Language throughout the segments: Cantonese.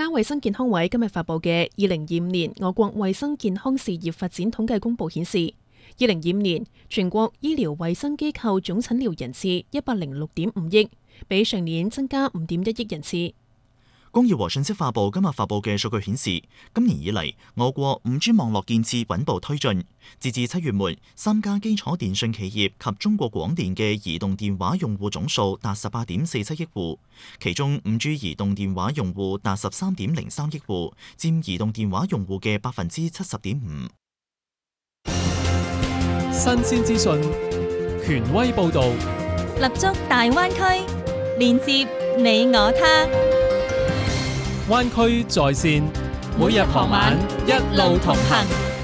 衛生健康委今日發布嘅2025年我國衛生健康事業發展統計公佈顯示，2025年全國醫療衛生機構總診療人次106.5億，比上年增加5.1億人次。 工業和信息化部今日發布嘅數據顯示，今年以嚟，我國 5G 網絡建設穩步推進。截至7月末，3家基礎電訊企業及中國廣電嘅移動電話用戶總數達18.47億戶，其中 5G 移動電話用戶達13.03億戶，佔移動電話用戶嘅70.5%。 新鮮資訊，權威報導， 立足大灣區，連接你我他。 灣區在線，每日傍晚一路同行。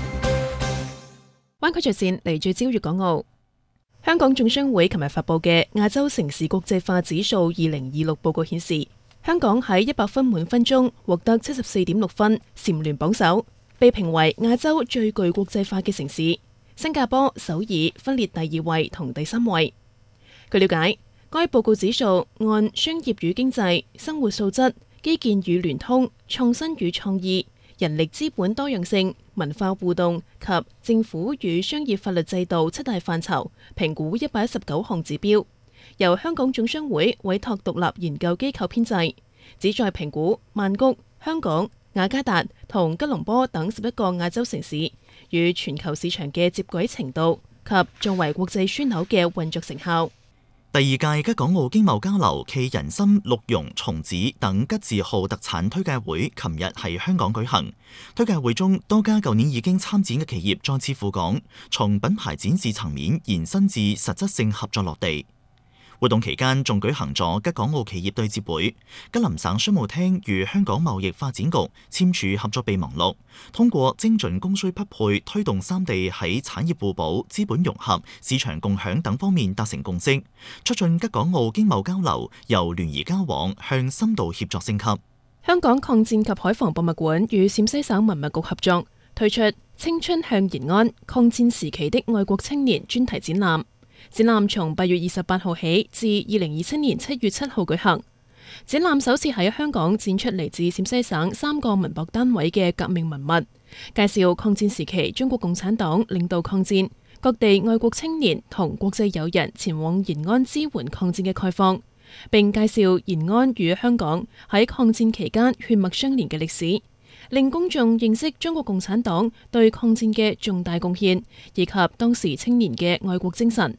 灣區在線嚟聚焦粵港澳。香港總商會琴日發布嘅亞洲城市國際化指數2026報告顯示，香港喺100分滿分中獲得74.6分，蟬聯榜首，被評為亞洲最具國際化嘅城市。新加坡、首爾分列第2位同第3位。據了解，該報告指數按商業與經濟、生活素質、基建與聯通、創新與創意、人力資本多樣性、文化互動及政府與商業法律制度7大範疇，評估119項指標，由香港總商會委託獨立研究機構編製，旨在評估曼谷、香港、雅加達同吉隆坡等11個亞洲城市與全球市場嘅接軌程度及作為國際樞紐嘅運作成效。 第2屆吉港澳經貿交流暨人參、鹿茸、松子等吉字號特產推介會，琴日喺香港舉行。推介會中，多家舊年已經參展嘅企業再次赴港，從品牌展示層面延伸至實質性合作落地。活動期間仲舉行咗吉港澳企業對接會，吉林省商務廳與香港貿易發展局簽署合作備忘錄，通過精準供需匹配，推動3地喺產業互補、資本融合、市場共享等方面達成共識，促進吉港澳經貿交流由聯誼交往向深度協作升級。 香港抗戰及海防博物館與陝西省文物局合作推出《青春向延安：抗戰時期的愛國青年》專題展覽。展覽從8月28號起至2027年7月7號舉行。展覽首次喺香港展出嚟自陝西省3個文博單位嘅革命文物，介紹抗戰時期中國共產黨領導抗戰，各地愛國青年同國際友人前往延安支援抗戰嘅概況，並介紹延安與香港喺抗戰期間血脈相連嘅歷史，令公眾認識中國共產黨對抗戰嘅重大貢獻，以及當時青年嘅愛國精神。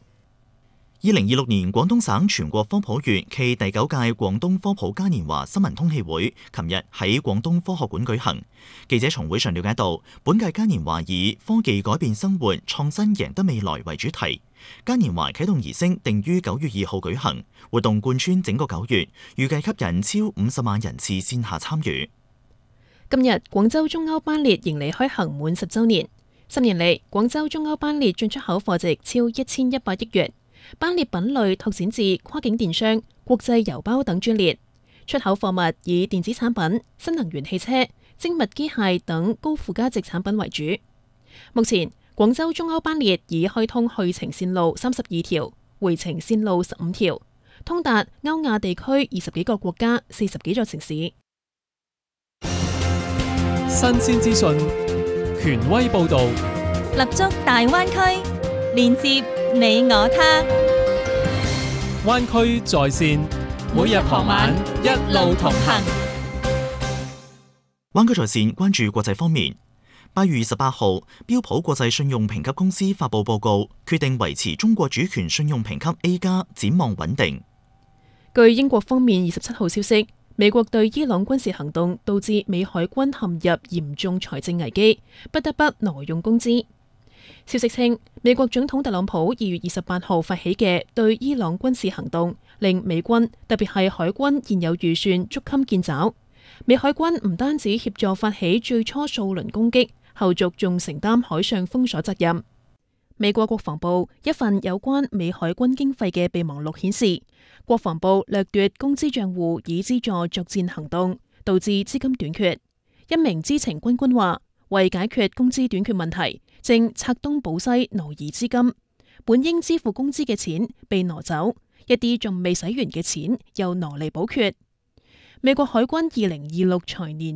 2026年廣東省全國科普月暨第9屆廣東科普嘉年華新聞通氣會，琴日喺廣東科學館舉行。記者從會上了解到，本屆嘉年華以科技改變生活，創新贏得未來為主題。嘉年華啟動儀式定於9月2號舉行，活動貫穿整個9月，預計吸引超50萬人次線下參與。 今日廣州中歐班列迎嚟開行滿10週年，10年嚟廣州中歐班列進出口貨值超1100億元。班列品類拓展至跨境電商、國際郵包等專列，出口貨物以電子產品、新能源汽車、精密機械等高附加值產品為主。目前廣州中歐班列已開通去程線路32條，回程線路15條，通達歐亞地區20幾個國家、40幾座城市。 新鮮資訊，權威報導， 立足大灣區，連接你我他。 灣區在線，每日傍晚一路同行。 灣區在線關注國際方面。8月28號，標普國際信用評級公司發佈報告，決定維持中國主權信用評級 A+，展望穩定。 據英國方面27號消息，美國對伊朗軍事行動導致美海軍陷入嚴重財政危機，不得不挪用工資。消息稱，美國總統特朗普2月28號發起嘅對伊朗軍事行動，令美軍特別係海軍現有預算捉襟見肘。美海軍唔單止協助發起最初數輪攻擊，後續仲承擔海上封鎖責任。美國國防部一份有關美海軍經費嘅備忘錄顯示，國防部掠奪工資賬戶以資助作戰行動，導致資金短缺。一名知情軍官話，為解決工資短缺問題，正拆東補西挪移資金，本應支付工資嘅錢被挪走，一啲仲未使完嘅錢又挪嚟補缺。美國海軍2026財年